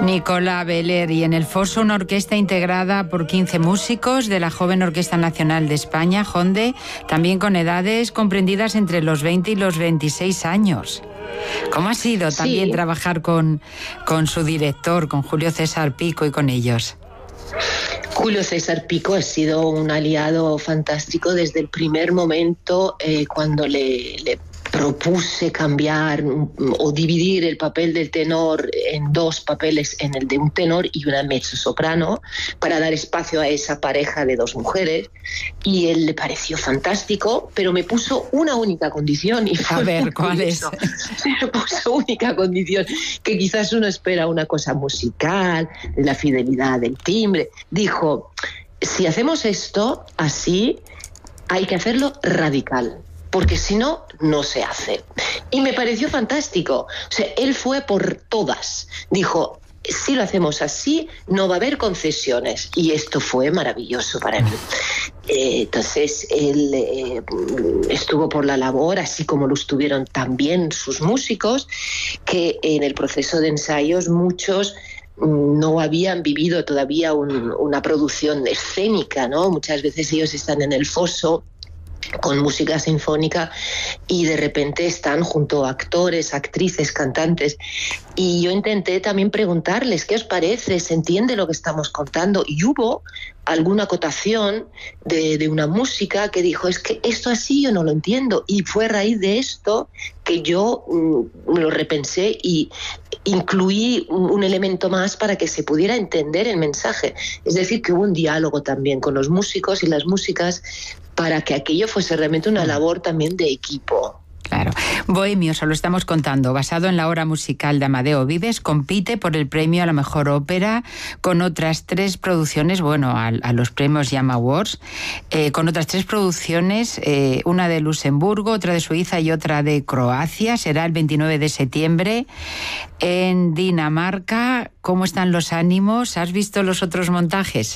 Nicola Beller, y en el foso una orquesta integrada por 15 músicos de la Joven Orquesta Nacional de España, JONDE, también con edades comprendidas entre los 20 y los 26 años. ¿Cómo ha sido también trabajar con su director, con Julio César Pico y con ellos? Julio César Pico ha sido un aliado fantástico desde el primer momento, cuando le propuse cambiar o dividir el papel del tenor en dos papeles, en el de un tenor y una mezzosoprano, para dar espacio a esa pareja de dos mujeres, y él le pareció fantástico, pero me puso una única condición. Y a ver, ¿cuál es? Me puso única condición, que quizás uno espera una cosa musical, la fidelidad del timbre. Dijo, si hacemos esto así, hay que hacerlo radical, porque si no, no se hace. Y me pareció fantástico. O sea, él fue por todas. Dijo, si lo hacemos así, no va a haber concesiones. Y esto fue maravilloso para mí. Entonces, él estuvo por la labor, así como lo estuvieron también sus músicos, que en el proceso de ensayos muchos no habían vivido todavía una producción escénica, ¿no? Muchas veces ellos están en el foso con música sinfónica y de repente están junto a actores, actrices, cantantes, y yo intenté también preguntarles ¿qué os parece? ¿Se entiende lo que estamos contando? Y hubo alguna acotación de una música que dijo, es que esto así yo no lo entiendo, y fue a raíz de esto que yo lo repensé y incluí un elemento más para que se pudiera entender el mensaje. Es decir, que hubo un diálogo también con los músicos y las músicas para que aquello fuese realmente una labor también de equipo. Claro. Bohemio, se lo estamos contando, basado en la obra musical de Amadeo Vives, compite por el premio a la mejor ópera con otras 3 producciones, a los premios Llama Awards, con otras 3 producciones, una de Luxemburgo, otra de Suiza y otra de Croacia. Será el 29 de septiembre en Dinamarca. ¿Cómo están los ánimos? ¿Has visto los otros montajes?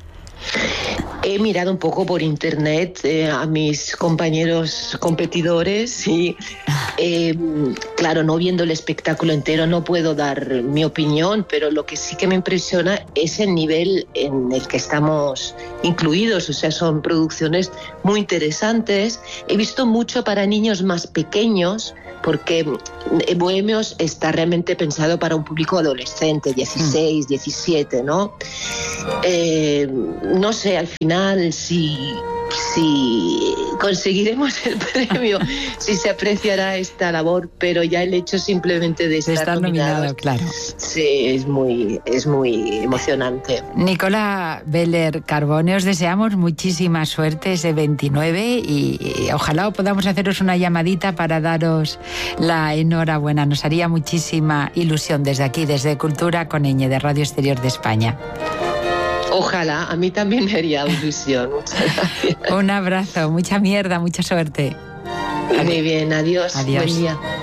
He mirado un poco por internet a mis compañeros competidores y, claro, no viendo el espectáculo entero no puedo dar mi opinión, pero lo que sí que me impresiona es el nivel en el que estamos incluidos. O sea, son producciones muy interesantes. He visto mucho para niños más pequeños, porque Bohemios está realmente pensado para un público adolescente, 16, 17, ¿no? No sé, al final si conseguiremos el premio, si se apreciará esta labor, pero ya el hecho simplemente de estar nominado, claro. Sí, es muy emocionante. Nicola Beller Carbone, os deseamos muchísima suerte ese 29 y ojalá podamos haceros una llamadita para daros la enhorabuena. Nos haría muchísima ilusión desde aquí, desde Cultura con Ñ, de Radio Exterior de España. Ojalá, a mí también me haría ilusión. Muchas gracias. Un abrazo, mucha mierda, mucha suerte. Muy bien, adiós. Adiós. Buen día.